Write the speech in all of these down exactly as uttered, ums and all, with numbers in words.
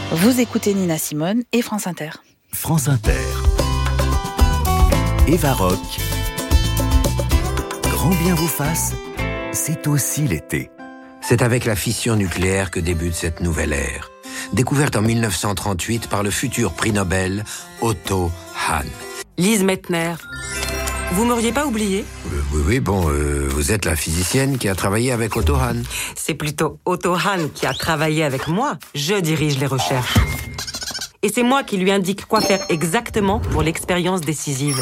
Vous écoutez Nina Simone et France Inter. France Inter. Eva Rock. Grand bien vous fasse, c'est aussi l'été. C'est avec la fission nucléaire que débute cette nouvelle ère. Découverte en mille neuf cent trente-huit par le futur prix Nobel Otto Hahn. Lise Meitner, vous m'auriez pas oublié ? euh, Oui, oui, bon, euh, vous êtes la physicienne qui a travaillé avec Otto Hahn. C'est plutôt Otto Hahn qui a travaillé avec moi. Je dirige les recherches. Et c'est moi qui lui indique quoi faire exactement pour l'expérience décisive.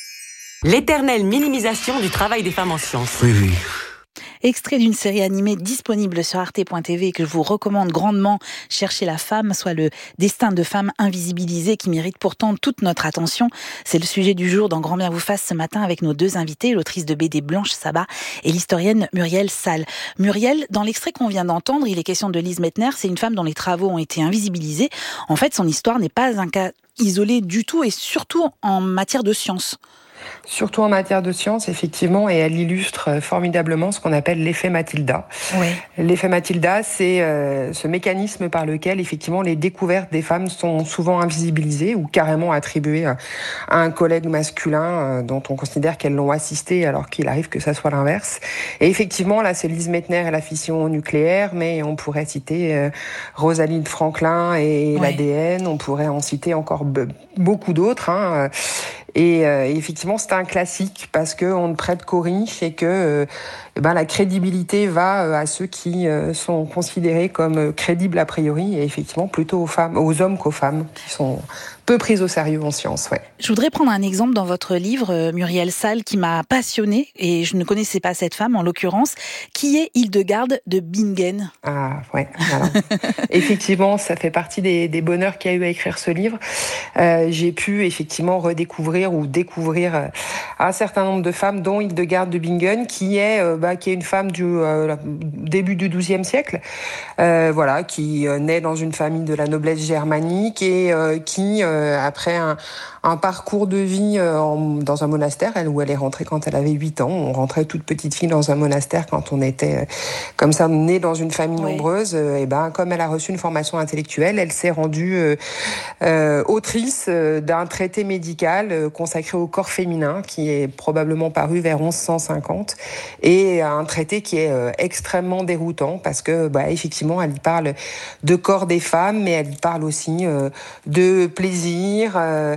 L'éternelle minimisation du travail des femmes en sciences. Oui, oui. Extrait d'une série animée disponible sur arte point t v et que je vous recommande grandement, Chercher la femme, soit le destin de femmes invisibilisées qui méritent pourtant toute notre attention. C'est le sujet du jour dans Grand bien vous fasse ce matin avec nos deux invités, l'autrice de B D Blanche Sabat et l'historienne Muriel Salles. Muriel, dans l'extrait qu'on vient d'entendre, il est question de Lise Meitner, c'est une femme dont les travaux ont été invisibilisés. En fait, son histoire n'est pas un cas isolé du tout et surtout en matière de science. Surtout en matière de science, effectivement, et elle illustre formidablement ce qu'on appelle l'effet Matilda. Oui. L'effet Matilda, c'est euh, ce mécanisme par lequel, effectivement, les découvertes des femmes sont souvent invisibilisées ou carrément attribuées à un collègue masculin euh, dont on considère qu'elles l'ont assisté alors qu'il arrive que ça soit l'inverse. Et effectivement, là, c'est Lise Meitner et la fission nucléaire, mais on pourrait citer euh, Rosalind Franklin et oui. l'A D N, on pourrait en citer encore be- beaucoup d'autres, hein. Et euh, effectivement, c'est un classique parce que on ne prête qu'aux riches et que euh, eh ben, la crédibilité va euh, à ceux qui euh, sont considérés comme euh, crédibles a priori et effectivement plutôt aux femmes, aux hommes qu'aux femmes qui sont peu prises au sérieux en science. Ouais. Je voudrais prendre un exemple dans votre livre, euh, Muriel Salles, qui m'a passionnée et je ne connaissais pas cette femme en l'occurrence, qui est Hildegarde de Bingen. Ah ouais. Alors, effectivement, ça fait partie des, des bonheurs qu'il y a eu à écrire ce livre. Euh, j'ai pu effectivement redécouvrir ou découvrir un certain nombre de femmes, dont Hildegarde de Bingen, qui est, euh, bah, qui est une femme du euh, début du douzième siècle, euh, voilà, qui euh, naît dans une famille de la noblesse germanique et euh, qui, euh, après un, un parcours de vie euh, en, dans un monastère, elle, où elle est rentrée quand elle avait huit ans, on rentrait toute petite fille dans un monastère quand on était euh, comme ça, née dans une famille oui. nombreuse, euh, et ben, comme elle a reçu une formation intellectuelle, elle s'est rendue euh, euh, autrice euh, d'un traité médical euh, consacré au corps féminin, qui est probablement paru vers onze cent cinquante, et un traité qui est euh, extrêmement déroutant, parce que, bah, effectivement, elle y parle de corps des femmes, mais elle y parle aussi euh, de plaisir, euh,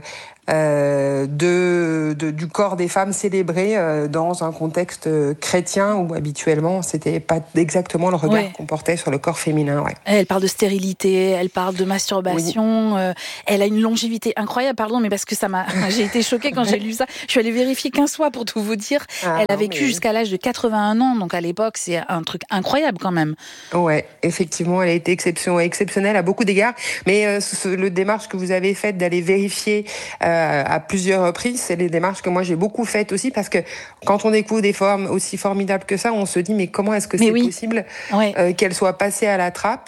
Euh, de, de, du corps des femmes célébré euh, dans un contexte euh, chrétien où habituellement c'était pas exactement le regard ouais. qu'on portait sur le corps féminin. Ouais. Elle parle de stérilité, elle parle de masturbation, oui. euh, elle a une longévité incroyable, pardon, mais parce que ça m'a, j'ai été choquée quand j'ai lu ça. Je suis allée vérifier quinze fois pour tout vous dire. Ah, elle a vécu mais... jusqu'à l'âge de quatre-vingt-un ans, donc à l'époque c'est un truc incroyable quand même. Ouais, effectivement, elle a été exception, exceptionnelle à beaucoup d'égards, mais euh, ce, le démarche que vous avez faite d'aller vérifier euh, à plusieurs reprises, c'est les démarches que moi j'ai beaucoup faites aussi, parce que quand on découvre des formes aussi formidables que ça, on se dit mais comment est-ce que mais c'est oui. possible ouais. euh, qu'elle soit passée à la trappe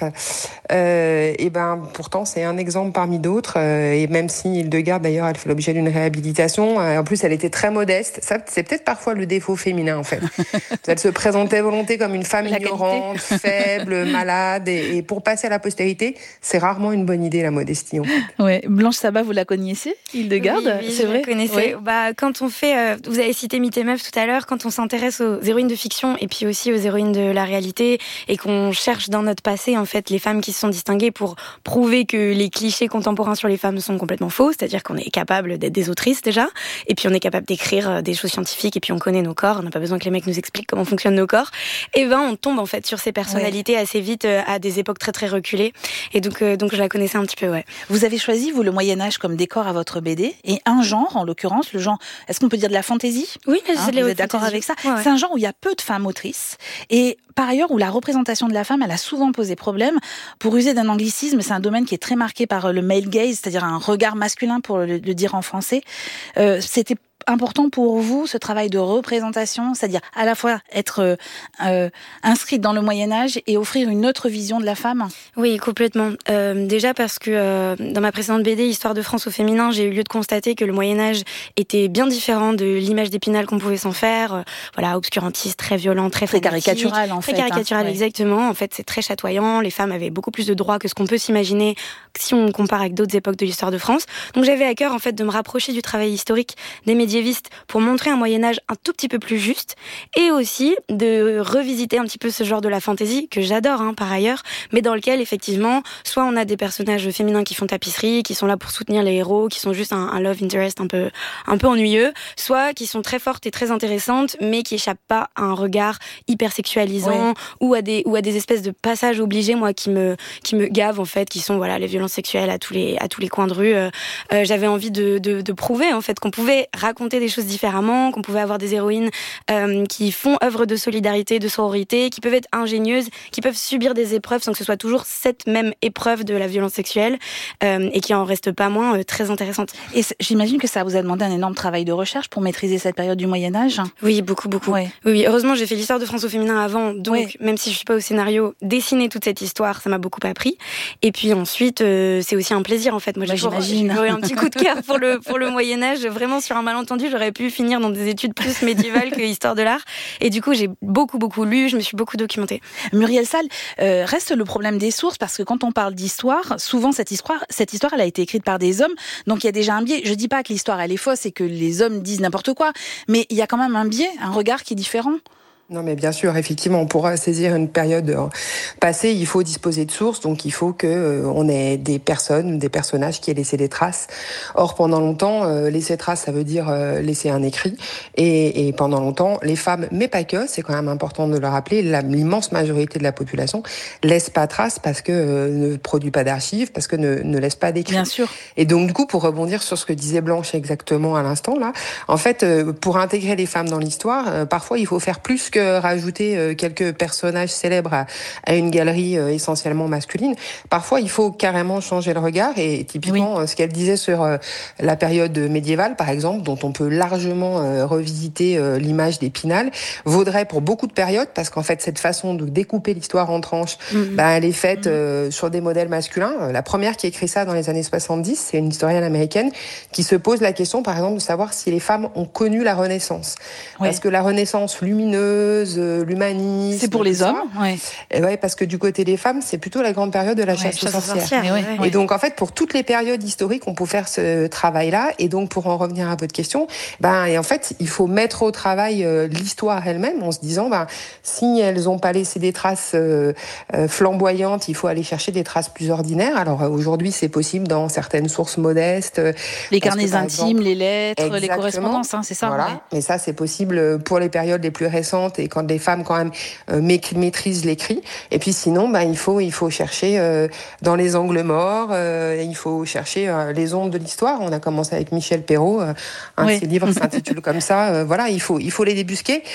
euh, et ben pourtant c'est un exemple parmi d'autres euh, et même si Hildegarde d'ailleurs elle fait l'objet d'une réhabilitation, euh, en plus elle était très modeste, ça c'est peut-être parfois le défaut féminin en fait. Elle se présentait volonté comme une femme la ignorante, qualité. faible, malade et, et pour passer à la postérité, c'est rarement une bonne idée la modestie en fait. Ouais. Blanche Sabat, vous la connaissiez, Hildegarde? Oui, oui, c'est je vrai. la connaissais. Oui. Bah, quand on fait, euh, vous avez cité Mythe et Meuf tout à l'heure, quand on s'intéresse aux héroïnes de fiction et puis aussi aux héroïnes de la réalité et qu'on cherche dans notre passé en fait les femmes qui se sont distinguées pour prouver que les clichés contemporains sur les femmes sont complètement faux, c'est-à-dire qu'on est capable d'être des autrices déjà, et puis on est capable d'écrire des choses scientifiques et puis on connaît nos corps, on n'a pas besoin que les mecs nous expliquent comment fonctionnent nos corps. Et ben on tombe en fait sur ces personnalités ouais. assez vite euh, à des époques très très reculées. Et donc euh, donc je la connaissais un petit peu, ouais. Vous avez choisi vous le Moyen Âge comme décor à votre B D et un genre, en l'occurrence, le genre, est-ce qu'on peut dire de la fantaisie ? Oui, mais hein, c'est de la vous êtes d'accord fantaisie. avec ça ? Ouais, ouais. C'est un genre où il y a peu de femmes autrices et par ailleurs où la représentation de la femme, elle a souvent posé problème. Pour user d'un anglicisme, c'est un domaine qui est très marqué par le male gaze, c'est-à-dire un regard masculin pour le, le dire en français. Euh, c'était important pour vous ce travail de représentation, c'est-à-dire à la fois être euh, euh, inscrite dans le Moyen-Âge et offrir une autre vision de la femme? Oui, complètement. Euh, déjà parce que euh, dans ma précédente B D, Histoire de France au féminin, j'ai eu lieu de constater que le Moyen-Âge était bien différent de l'image d'Épinal qu'on pouvait s'en faire. Euh, voilà, obscurantiste, très violent, très Très fanatique, caricatural en très fait. caricatural, hein. exactement. En fait, c'est très chatoyant. Les femmes avaient beaucoup plus de droits que ce qu'on peut s'imaginer si on compare avec d'autres époques de l'histoire de France. Donc j'avais à cœur en fait de me rapprocher du travail historique des médiévistes pour montrer un Moyen-Âge un tout petit peu plus juste et aussi de revisiter un petit peu ce genre de la fantaisie que j'adore hein, par ailleurs, mais dans lequel effectivement soit on a des personnages féminins qui font tapisserie, qui sont là pour soutenir les héros, qui sont juste un, un love interest un peu un peu ennuyeux, soit qui sont très fortes et très intéressantes mais qui échappent pas à un regard hyper sexualisant, ouais. ou à des ou à des espèces de passages obligés moi qui me qui me gavent en fait, qui sont voilà les violences sexuelles à tous les à tous les coins de rue. Euh, euh, j'avais envie de, de de prouver en fait qu'on pouvait raconter des choses différemment, qu'on pouvait avoir des héroïnes euh, qui font œuvre de solidarité, de sororité, qui peuvent être ingénieuses, qui peuvent subir des épreuves sans que ce soit toujours cette même épreuve de la violence sexuelle euh, et qui en reste pas moins euh, très intéressante. Et j'imagine que ça vous a demandé un énorme travail de recherche pour maîtriser cette période du Moyen-Âge. Oui, beaucoup, beaucoup. Ouais. Oui, oui, heureusement, j'ai fait l'histoire de France au féminin avant, donc ouais. même si je suis pas au scénario, dessiner toute cette histoire, ça m'a beaucoup appris. Et puis ensuite, euh, c'est aussi un plaisir en fait. Moi, bah, j'imagine. J'ai un petit coup de cœur pour le pour le Moyen Âge. Vraiment, sur un malentendu, j'aurais pu finir dans des études plus médiévales que histoire de l'art. Et du coup, j'ai beaucoup beaucoup lu, je me suis beaucoup documentée. Muriel Salles, euh, reste le problème des sources parce que quand on parle d'histoire, souvent cette histoire, cette histoire, elle a été écrite par des hommes, donc il y a déjà un biais. Je dis pas que l'histoire elle est fausse et que les hommes disent n'importe quoi, mais il y a quand même un biais, un regard qui est différent. Non, mais bien sûr, effectivement, on pourra saisir une période passée, il faut disposer de sources, donc il faut que euh, on ait des personnes, des personnages qui aient laissé des traces. Or, pendant longtemps, euh, laisser trace, ça veut dire euh, laisser un écrit, et, et pendant longtemps, les femmes, mais pas que, c'est quand même important de le rappeler, la, l'immense majorité de la population laisse pas trace parce que euh, ne produit pas d'archives, parce que ne, ne laisse pas d'écrit. Bien sûr. Et donc, du coup, pour rebondir sur ce que disait Blanche exactement à l'instant, là, en fait, euh, pour intégrer les femmes dans l'histoire, euh, parfois, il faut faire plus que rajouter quelques personnages célèbres à, à une galerie euh, essentiellement masculine. Parfois, il faut carrément changer le regard et typiquement, oui. ce qu'elle disait sur euh, la période médiévale, par exemple, dont on peut largement euh, revisiter euh, l'image d'Épinal, vaudrait pour beaucoup de périodes parce qu'en fait, cette façon de découper l'histoire en tranches, mmh. bah, elle est faite mmh. euh, sur des modèles masculins. La première qui écrit ça dans les années soixante-dix, c'est une historienne américaine qui se pose la question, par exemple, de savoir si les femmes ont connu la Renaissance. Oui. Parce que la Renaissance lumineuse, l'humanisme. C'est pour les hommes, ouais. Et ouais, parce que du côté des femmes, c'est plutôt la grande période de la ouais, chasse aux sorcières. sorcières ouais, ouais. Et donc, en fait, pour toutes les périodes historiques, on peut faire ce travail-là. Et donc, pour en revenir à votre question, ben, et en fait, il faut mettre au travail euh, l'histoire elle-même, en se disant, ben, si elles ont pas laissé des traces euh, euh, flamboyantes, il faut aller chercher des traces plus ordinaires. Alors, euh, aujourd'hui, c'est possible dans certaines sources modestes. Les carnets que, intimes, exemple, les lettres, exactement, les correspondances, hein, c'est ça. Voilà. Ouais. Mais ça, c'est possible pour les périodes les plus récentes et quand les femmes quand même euh, maîtrisent l'écrit. Et puis sinon, bah, il faut il faut chercher euh, dans les angles morts. Euh, il faut chercher euh, les ombres de l'histoire. On a commencé avec Michel Perrault. Euh, un oui. de ses livres s'intitule comme ça. Euh, voilà, il faut il faut les débusquer.